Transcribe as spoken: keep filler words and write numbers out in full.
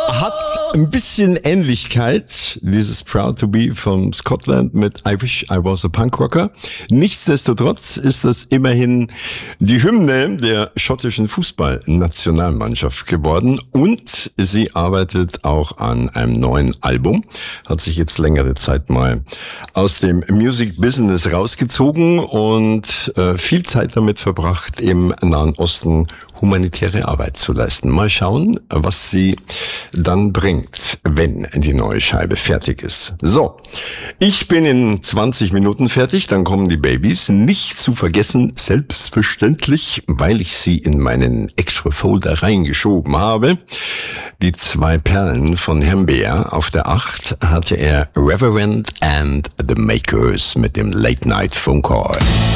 Hat ein bisschen Ähnlichkeit, dieses Proud to be von Scotland mit I Wish I Was a Punk Rocker. Nichtsdestotrotz ist das immerhin die Hymne der schottischen Fußballnationalmannschaft geworden und sie arbeitet auch an einem neuen Album. Hat sich jetzt längere Zeit mal aus dem Music Business rausgezogen und äh, viel Zeit damit verbracht, im Nahen Osten humanitäre Arbeit zu leisten. Mal schauen, was sie dann bringt, wenn die neue Scheibe fertig ist. So, ich bin in zwanzig Minuten fertig, dann kommen die Babys. Nicht zu vergessen, selbstverständlich, weil ich sie in meinen Extra Folder reingeschoben habe. Die zwei Perlen von Herrn Beer. Auf der acht hatte er Reverend and the Makers mit dem Late Night Phone Call.